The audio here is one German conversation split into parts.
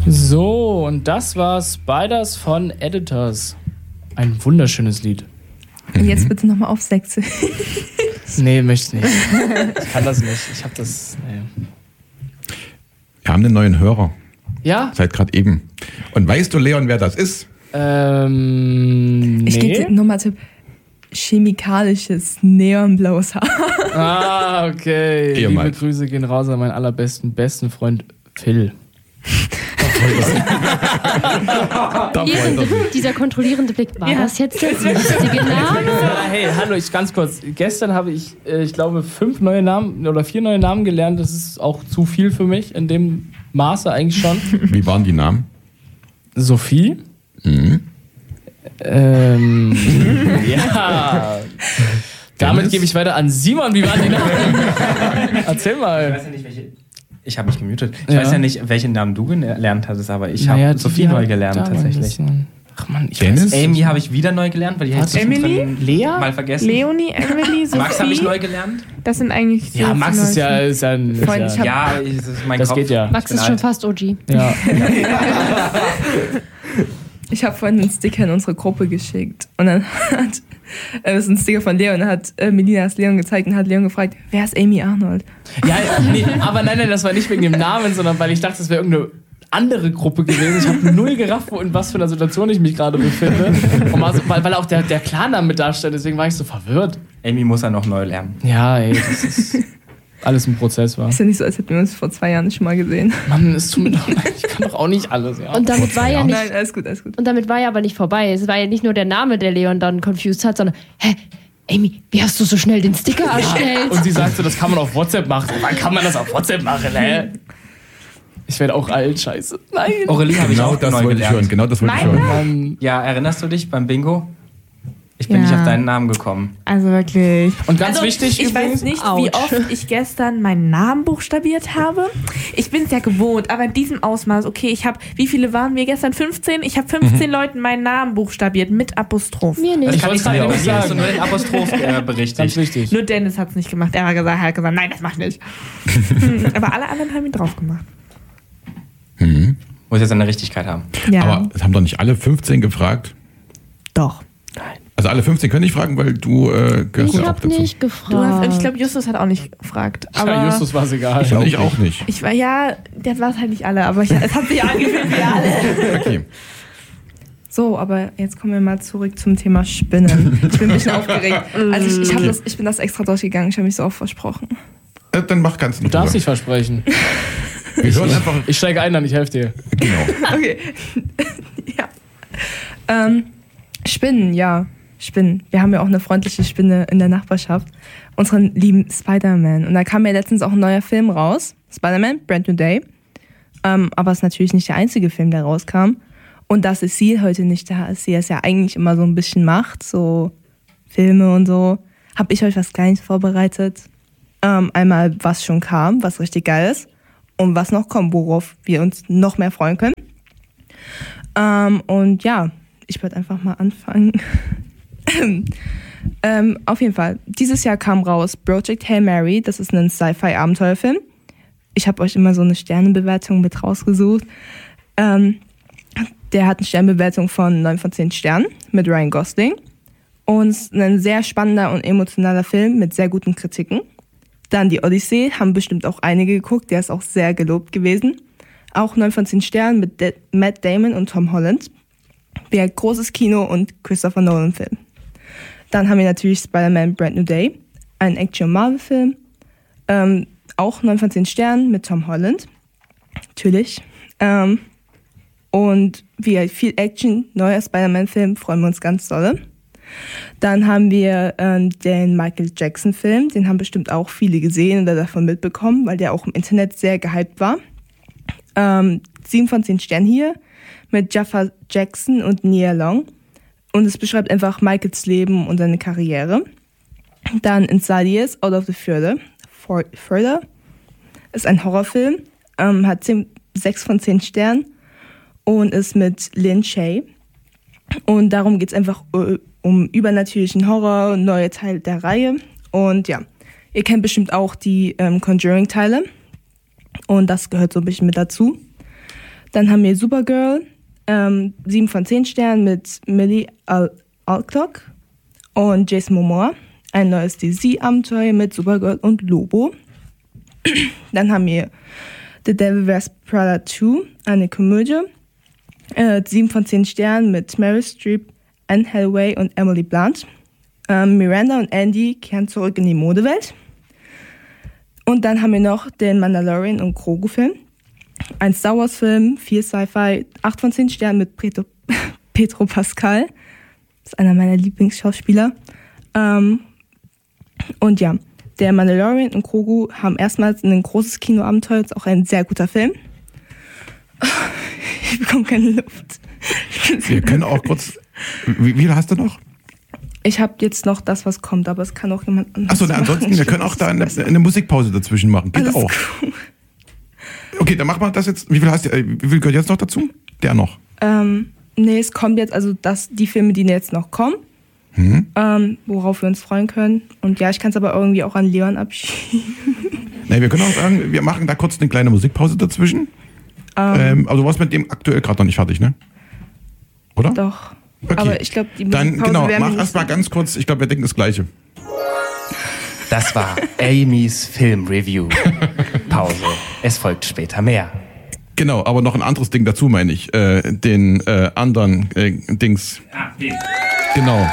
So, und das war Spiders von Editors. Ein wunderschönes Lied. Und jetzt bitte nochmal auf Sächsisch. Nee, möchte ich nicht. Ich kann das nicht. Ich hab das. Nee. Wir haben einen neuen Hörer. Ja? Seit gerade eben. Und weißt du, Leon, wer das ist? Nee. Ich gebe dir nochmal Tipp. Chemikalisches neonblaues Haar. Ah, okay. Ehemals. Liebe Grüße gehen raus an meinen besten Freund Phil. Dieser kontrollierende Blick, war das jetzt der richtige Name? Hey, hallo, ganz kurz. Gestern habe ich glaube, 4 neue Namen gelernt. Das ist auch zu viel für mich, in dem Maße eigentlich schon. Wie waren die Namen? Sophie. Mhm. Ja. Damit gebe ich weiter an Simon. Wie waren die Namen? Erzähl mal. Ich weiß ja nicht, welche. Ich habe mich gemutet. Ich weiß ja nicht, welchen Namen du gelernt hattest, aber ich habe Sophie neu gelernt tatsächlich. Ach man, ich Dennis? weiß. Amy habe ich wieder neu gelernt, weil die heißt Emily? Lea? mal vergessen. Leonie, Emily, Sophie. Max habe ich neu gelernt. Das sind eigentlich so Ja, Max ist ja ein. Freund, ich hab- Ja, das ist mein Das Kopf. geht ja. Max ist schon fast OG. Ja. Ich habe vorhin einen Sticker in unsere Gruppe geschickt. Und dann hat das ist ein Sticker von Leon. Und dann hat Melina es Leon gezeigt und hat Leon gefragt, wer ist Amy Arnold? Ja, nee, aber nein, das war nicht wegen dem Namen, sondern weil ich dachte, das wäre irgendeine andere Gruppe gewesen. Ich habe null gerafft, in was für einer Situation ich mich gerade befinde. Und weil auch der Klarname mit darstellt, deswegen war ich so verwirrt. Amy muss er noch neu lernen. Ja, ey, das ist alles ein Prozess war. Ist ja nicht so, als hätten wir uns vor 2 Jahren schon mal gesehen. Mann, es tut mir doch leid, ich kann doch auch nicht alles, ja. Und damit war ja nicht. Nein, alles gut, alles gut. Und damit war ja aber nicht vorbei. Es war ja nicht nur der Name, der Leon dann confused hat, sondern, hä, Amy, wie hast du so schnell den Sticker erstellt? Und sie sagt so, das kann man auf WhatsApp machen. Wann kann man das auf WhatsApp machen, hä? Ich werde auch alt, scheiße. Nein. Aurelie habe ich Genau auch das neu wollte ich gelernt. hören. Genau das wollte ich hören. Mann. Ja, erinnerst du dich beim Bingo? Ich bin Ja. nicht auf deinen Namen gekommen. Also wirklich. Und ganz Also, wichtig ich übrigens, weiß nicht, Autsch. wie oft ich gestern meinen Namen buchstabiert habe. Ich bin es ja gewohnt, aber in diesem Ausmaß, okay, wie viele waren wir gestern? 15? Ich habe 15 Leuten meinen Namen buchstabiert mit Apostroph. Mir Das nicht. kann ich wollte dir auch. gerade Hier hast du sagen. nur den Apostroph ganz berichtigt. wichtig. Nur Dennis hat es nicht gemacht. Er hat gesagt, nein, das macht nicht. Aber alle anderen haben ihn drauf gemacht. Muss jetzt eine Richtigkeit haben. Ja, Aber es haben doch nicht alle 15 gefragt. doch. Also alle 15 können nicht fragen, weil du gehörst Ich ja auch hab dazu. nicht Und gefragt. ich glaube, Justus hat auch nicht gefragt. Aber Ja, Justus war es egal. Und ich auch nicht. ich war, ja, der war es halt nicht alle, aber es hat sich angefühlt wie alle. Okay. So, aber jetzt kommen wir mal zurück zum Thema Spinnen. Ich bin ein bisschen aufgeregt. Also ich bin das extra durchgegangen, ich habe mich so oft versprochen. Dann mach ganz in Du darfst Ruhe. nicht versprechen. Wir hören einfach. Ich steige ein, dann ich helfe dir. Genau. Okay. Ja. Spinnen, ja. Spinnen. Wir haben ja auch eine freundliche Spinne in der Nachbarschaft. Unseren lieben Spider-Man. Und da kam ja letztens auch ein neuer Film raus. Spider-Man, Brand New Day. Aber es ist natürlich nicht der einzige Film, der rauskam. Und dass es sie heute nicht da ist, sie es ja eigentlich immer so ein bisschen macht, so Filme und so, habe ich euch was Kleines vorbereitet. Einmal, was schon kam, was richtig geil ist. Und was noch kommt, worauf wir uns noch mehr freuen können. Und ja, ich würde einfach mal anfangen. Auf jeden Fall, dieses Jahr kam raus Project Hail Mary, das ist ein Sci-Fi-Abenteuerfilm. Ich habe euch immer so eine Sternenbewertung mit rausgesucht. Der hat eine Sternbewertung von 9 von 10 Sternen mit Ryan Gosling. Und es ist ein sehr spannender und emotionaler Film mit sehr guten Kritiken. Dann die Odyssey, haben bestimmt auch einige geguckt, der ist auch sehr gelobt gewesen. Auch 9 von 10 Sternen mit Matt Damon und Tom Holland. Wäre großes Kino und Christopher Nolan-Film. Dann haben wir natürlich Spider-Man Brand New Day, ein Action-Marvel-Film. Auch 9 von 10 Sternen mit Tom Holland. Natürlich. Und wie viel Action, neuer Spider-Man-Film, freuen wir uns ganz doll. Dann haben wir den Michael Jackson-Film, den haben bestimmt auch viele gesehen oder davon mitbekommen, weil der auch im Internet sehr gehypt war. 7 von 10 Sternen hier mit Jafar Jackson und Nia Long. Und es beschreibt einfach Michaels Leben und seine Karriere. Dann Insidious, Out of the Further ist ein Horrorfilm, hat 6 von 10 Sternen und ist mit Lin Shaye. Und darum geht es einfach um übernatürlichen Horror, neue Teil der Reihe. Und ja, ihr kennt bestimmt auch die Conjuring-Teile. Und das gehört so ein bisschen mit dazu. Dann haben wir Supergirl, 7 von 10 Sternen mit Millie Alcock und Jason Momoa. Ein neues DC-Abenteuer mit Supergirl und Lobo. Dann haben wir The Devil Wears Prada 2, eine Komödie. 7 von 10 Sternen mit Meryl Streep, Anne Hathaway und Emily Blunt. Miranda und Andy kehren zurück in die Modewelt. Und dann haben wir noch den Mandalorian und Grogu-Film. Ein Star Wars-Film, 4 Sci-Fi, 8 von 10 Sternen mit Pedro Pascal. Das ist einer meiner Lieblingsschauspieler. Und ja, der Mandalorian und Grogu haben erstmals ein großes Kinoabenteuer. Das ist auch ein sehr guter Film. Ich bekomme keine Luft. Wir können auch kurz... Wie viel hast du noch? Ich habe jetzt noch das, was kommt, aber es kann auch jemand anderes Achso, ansonsten, wir können auch da eine Musikpause dazwischen machen. Geht Alles auch. Cool. Okay, dann machen wir das jetzt. Wie viel gehört jetzt noch dazu? Der noch? Nee, es kommt jetzt, also die Filme, die jetzt noch kommen, worauf wir uns freuen können. Und ja, ich kann es aber irgendwie auch an Leon abschieben. Nee, wir können auch sagen, wir machen da kurz eine kleine Musikpause dazwischen. Aber du warst mit dem aktuell gerade noch nicht fertig, ne? Oder? Doch. Okay. Aber ich glaube, die Dann, Pause genau, wäre mach mir erst mal ganz kurz, ich glaube, wir denken das Gleiche. Das war Amy's Film-Review. Pause. Es folgt später mehr. Genau, aber noch ein anderes Ding dazu, meine ich. Den anderen Dings. Ah, den. Genau.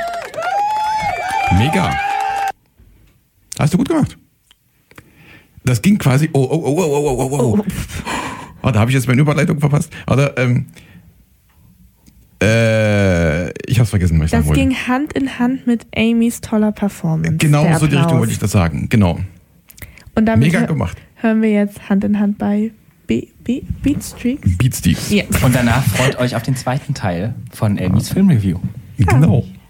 Mega. Hast du gut gemacht. Das ging quasi. Oh. Da habe ich jetzt meine Überleitung verpasst. Oder, ich hab's vergessen, was ich sagen wollte. Das ging Hand in Hand mit Amy's toller Performance. Genau, so die Richtung wollte ich das sagen. Genau. Und damit Mega gemacht. hören wir jetzt Hand in Hand bei Beatstreaks. Beatsteaks. Ja. Und danach freut euch auf den zweiten Teil von Amy's Film Review. Genau.